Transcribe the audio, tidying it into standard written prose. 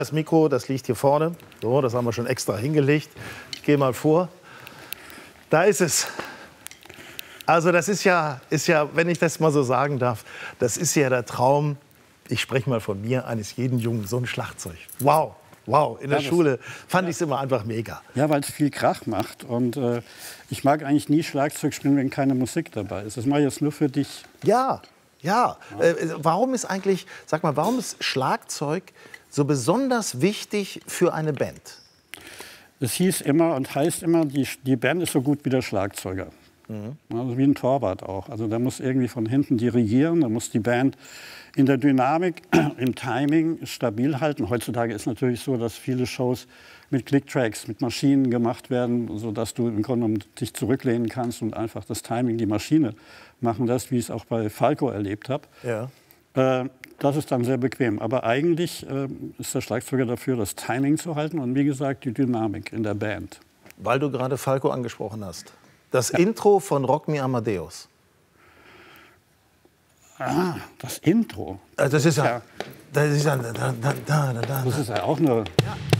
Das Mikro, das liegt hier vorne. So, das haben wir schon extra hingelegt. Ich gehe mal vor. Da ist es. Also das ist ja, wenn ich das mal so sagen darf, das ist ja der Traum, ich spreche mal von mir, eines jeden Jungen, so ein Schlagzeug. Wow, wow. In der Schule fand ich es immer einfach mega. Ja, weil es viel Krach macht. Und ich mag eigentlich nie Schlagzeug spielen, wenn keine Musik dabei ist. Das mache ich jetzt nur für dich. Ja, ja. Warum ist eigentlich, sag mal, warum ist Schlagzeug so besonders wichtig für eine Band? Es hieß immer und heißt immer, die Band ist so gut wie der Schlagzeuger. Also wie ein Torwart auch. Also der muss irgendwie von hinten dirigieren, da muss die Band in der Dynamik, im Timing stabil halten. Heutzutage ist natürlich so, dass viele Shows mit Clicktracks, mit Maschinen gemacht werden, sodass du im Grunde genommen dich zurücklehnen kannst und einfach das Timing, die Maschine machen lässt, wie ich es auch bei Falco erlebt habe. Ja. Das ist dann sehr bequem. Aber eigentlich ist der Schlagzeuger dafür, das Timing zu halten und wie gesagt die Dynamik in der Band. Weil du gerade Falco angesprochen hast. Das Intro von Rock Me Amadeus. Ah, das Intro. Das ist ja... Das ist ja auch eine... Ja.